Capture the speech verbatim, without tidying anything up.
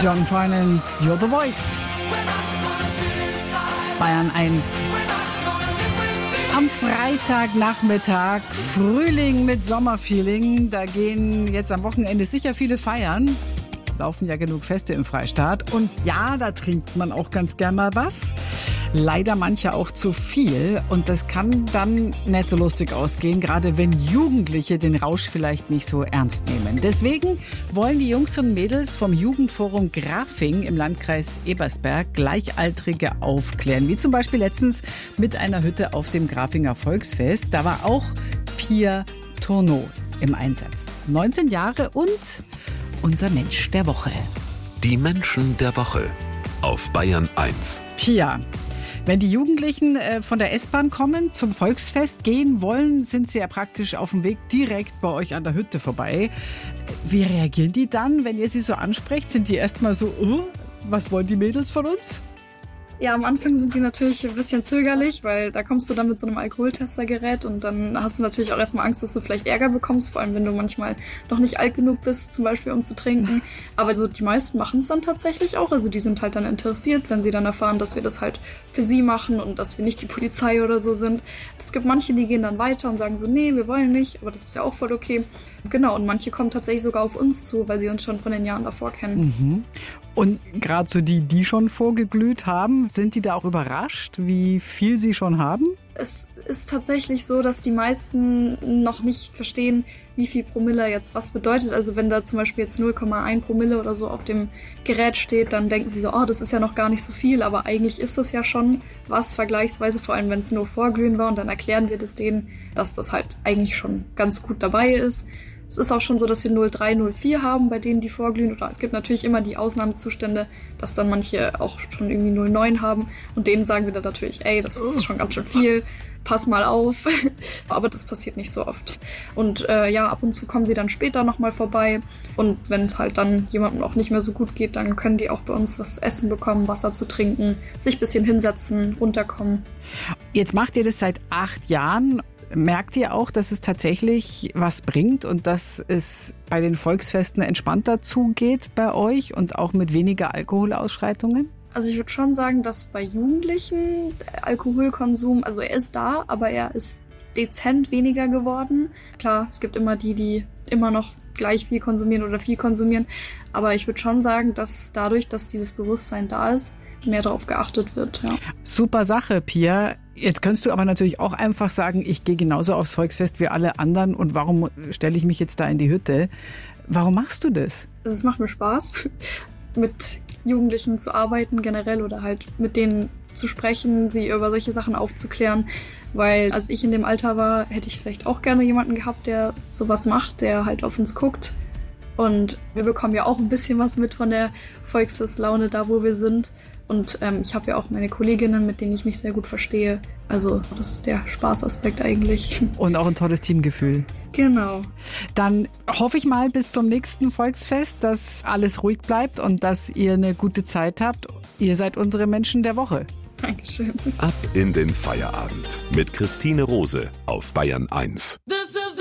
John Farnham's You're the Voice. Bayern eins. Am Freitagnachmittag, Frühling mit Sommerfeeling. Da gehen jetzt am Wochenende sicher viele feiern. Laufen ja genug Feste im Freistaat. Und ja, da trinkt man auch ganz gern mal was. Leider manche auch zu viel. Und das kann dann nicht so lustig ausgehen, gerade wenn Jugendliche den Rausch vielleicht nicht so ernst nehmen. Deswegen wollen die Jungs und Mädels vom Jugendforum Grafing im Landkreis Ebersberg Gleichaltrige aufklären. Wie zum Beispiel letztens mit einer Hütte auf dem Grafinger Volksfest. Da war auch Pia Tourneau im Einsatz. neunzehn Jahre und unser Mensch der Woche. Die Menschen der Woche auf Bayern eins. Pia, wenn die Jugendlichen von der S-Bahn kommen, zum Volksfest gehen wollen, sind sie ja praktisch auf dem Weg direkt bei euch an der Hütte vorbei. Wie reagieren die dann, wenn ihr sie so ansprecht? Sind die erstmal so, oh, was wollen die Mädels von uns? Ja, am Anfang sind die natürlich ein bisschen zögerlich, weil da kommst du dann mit so einem Alkoholtestergerät und dann hast du natürlich auch erstmal Angst, dass du vielleicht Ärger bekommst, vor allem wenn du manchmal noch nicht alt genug bist, zum Beispiel um zu trinken. Aber so die meisten machen es dann tatsächlich auch, also die sind halt dann interessiert, wenn sie dann erfahren, dass wir das halt für sie machen und dass wir nicht die Polizei oder so sind. Es gibt manche, die gehen dann weiter und sagen so, nee, wir wollen nicht, aber das ist ja auch voll okay. Genau, und manche kommen tatsächlich sogar auf uns zu, weil sie uns schon von den Jahren davor kennen. Mhm. Und gerade so die, die schon vorgeglüht haben, sind die da auch überrascht, wie viel sie schon haben? Es ist tatsächlich so, dass die meisten noch nicht verstehen, wie viel Promille jetzt was bedeutet. Also wenn da zum Beispiel jetzt null Komma eins Promille oder so auf dem Gerät steht, dann denken sie so, oh, das ist ja noch gar nicht so viel, aber eigentlich ist das ja schon was vergleichsweise, vor allem wenn es nur Vorglühen war und dann erklären wir das denen, dass das halt eigentlich schon ganz gut dabei ist. Es ist auch schon so, dass wir null Komma drei, null Komma vier haben, bei denen die vorglühen. Oder es gibt natürlich immer die Ausnahmezustände, dass dann manche auch schon irgendwie null Komma neun haben. Und denen sagen wir dann natürlich, ey, das ist schon ganz schön viel, pass mal auf. Aber das passiert nicht so oft. Und äh, ja, ab und zu kommen sie dann später nochmal vorbei. Und wenn es halt dann jemandem auch nicht mehr so gut geht, dann können die auch bei uns was zu essen bekommen, Wasser zu trinken, sich ein bisschen hinsetzen, runterkommen. Jetzt macht ihr das seit acht Jahren. Merkt ihr auch, dass es tatsächlich was bringt und dass es bei den Volksfesten entspannter zugeht bei euch und auch mit weniger Alkoholausschreitungen? Also ich würde schon sagen, dass bei Jugendlichen Alkoholkonsum, also er ist da, aber er ist dezent weniger geworden. Klar, es gibt immer die, die immer noch gleich viel konsumieren oder viel konsumieren, aber ich würde schon sagen, dass dadurch, dass dieses Bewusstsein da ist, mehr darauf geachtet wird. Ja. Super Sache, Pia. Jetzt könntest du aber natürlich auch einfach sagen, ich gehe genauso aufs Volksfest wie alle anderen und warum stelle ich mich jetzt da in die Hütte? Warum machst du das? Also es macht mir Spaß, mit Jugendlichen zu arbeiten generell oder halt mit denen zu sprechen, sie über solche Sachen aufzuklären, weil als ich in dem Alter war, hätte ich vielleicht auch gerne jemanden gehabt, der sowas macht, der halt auf uns guckt. Und wir bekommen ja auch ein bisschen was mit von der Volksfestlaune da, wo wir sind. Und ähm, ich habe ja auch meine Kolleginnen, mit denen ich mich sehr gut verstehe. Also das ist der Spaßaspekt eigentlich. Und auch ein tolles Teamgefühl. Genau. Dann hoffe ich mal bis zum nächsten Volksfest, dass alles ruhig bleibt und dass ihr eine gute Zeit habt. Ihr seid unsere Menschen der Woche. Dankeschön. Ab in den Feierabend mit Christine Rose auf Bayern eins.